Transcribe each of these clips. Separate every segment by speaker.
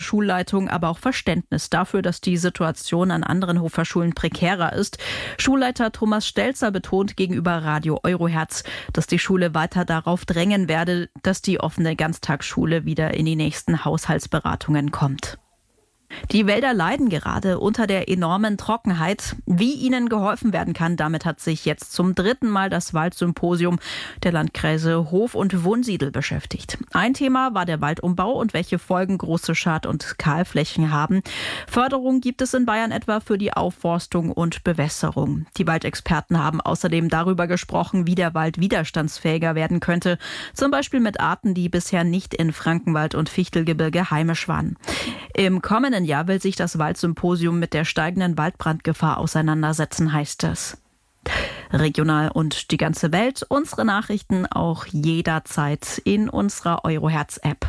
Speaker 1: Schulleitung aber auch Verständnis dafür, dass die Situation an anderen Hoferschulen prekärer ist. Schulleiter Thomas Stelzer betont gegenüber Radio Euroherz, dass die Schule weiter darauf drängen werde, dass die offene Ganztagsschule wieder in die nächsten Haushaltsberatungen kommt. Die Wälder leiden gerade unter der enormen Trockenheit. Wie ihnen geholfen werden kann, damit hat sich jetzt zum 3. Mal das Waldsymposium der Landkreise Hof und Wunsiedel beschäftigt. Ein Thema war der Waldumbau und welche Folgen große Schad- und Kahlflächen haben. Förderung gibt es in Bayern etwa für die Aufforstung und Bewässerung. Die Waldexperten haben außerdem darüber gesprochen, wie der Wald widerstandsfähiger werden könnte. Zum Beispiel mit Arten, die bisher nicht in Frankenwald und Fichtelgebirge heimisch waren. Im kommenden Jahr will sich das Waldsymposium mit der steigenden Waldbrandgefahr auseinandersetzen, heißt es. Regional und die ganze Welt, unsere Nachrichten auch jederzeit in unserer Euroherz-App.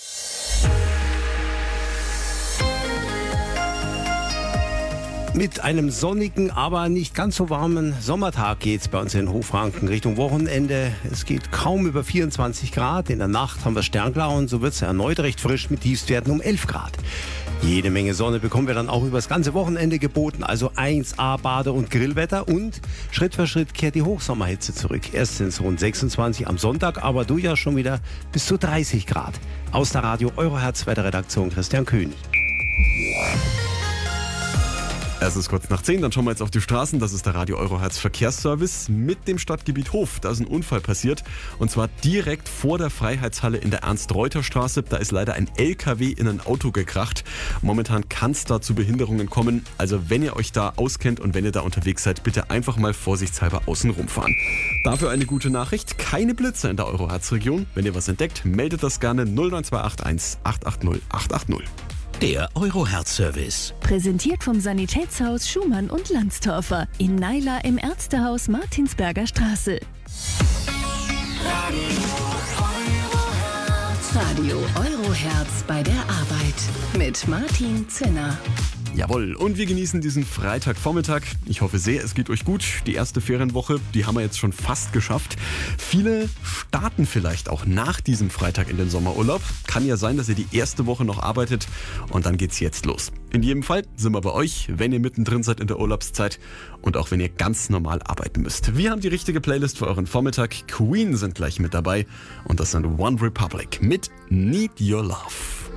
Speaker 2: Mit einem sonnigen, aber nicht ganz so warmen Sommertag geht's bei uns in Hochfranken Richtung Wochenende. Es geht kaum über 24 Grad. In der Nacht haben wir sternklar und so wird's erneut recht frisch mit Tiefstwerten um 11 Grad. Jede Menge Sonne bekommen wir dann auch über das ganze Wochenende geboten. Also 1A Bade- und Grillwetter und Schritt für Schritt kehrt die Hochsommerhitze zurück. Erst sind es rund 26 am Sonntag, aber durchaus schon wieder bis zu 30 Grad. Aus der Radio Euroherz Wetterredaktion Christian König.
Speaker 3: Es ist kurz nach 10, dann schauen wir jetzt auf die Straßen. Das ist der Radio Euroherz Verkehrsservice mit dem Stadtgebiet Hof. Da ist ein Unfall passiert und zwar direkt vor der Freiheitshalle in der Ernst-Reuter-Straße. Da ist leider ein LKW in ein Auto gekracht. Momentan kann es da zu Behinderungen kommen. Also wenn ihr euch da auskennt und wenn ihr da unterwegs seid, bitte einfach mal vorsichtshalber außen rumfahren. Dafür eine gute Nachricht, keine Blitze in der Euroherz-Region. Wenn ihr was entdeckt, meldet das gerne 09281 880 880.
Speaker 4: Der Euroherz-Service.
Speaker 5: Präsentiert vom Sanitätshaus Schumann und Landstorfer in Naila im Ärztehaus Martinsberger Straße. Radio Euroherz bei der Arbeit mit Martin Zinner.
Speaker 3: Jawohl, und wir genießen diesen Freitagvormittag. Ich hoffe sehr, es geht euch gut. Die erste Ferienwoche, die haben wir jetzt schon fast geschafft. Viele starten vielleicht auch nach diesem Freitag in den Sommerurlaub. Kann ja sein, dass ihr die erste Woche noch arbeitet und dann geht's jetzt los. In jedem Fall sind wir bei euch, wenn ihr mittendrin seid in der Urlaubszeit und auch wenn ihr ganz normal arbeiten müsst. Wir haben die richtige Playlist für euren Vormittag. Queen sind gleich mit dabei und das sind One Republic mit Need Your Love.